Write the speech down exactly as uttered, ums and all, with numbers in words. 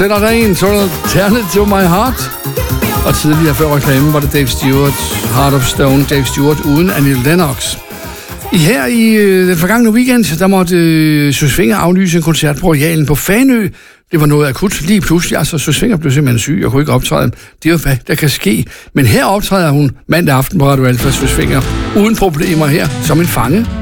sender der en, så er der Turn It To My Heart. Og tidligere før reklamen var det Dave Stewart, Heart of Stone, Dave Stewart uden Annie Lennox. I her i øh, den forgangne weekend, der måtte øh, Søs Fenger aflyse en koncert på Royalen på Fanø. Det var noget akut lige pludselig, altså Søs Fenger blev simpelthen syg og kunne ikke optræde. Det er jo hvad der kan ske. Men her optræder hun mandag aften på Radio Alfa, Søs Fenger, uden problemer her, som en fange.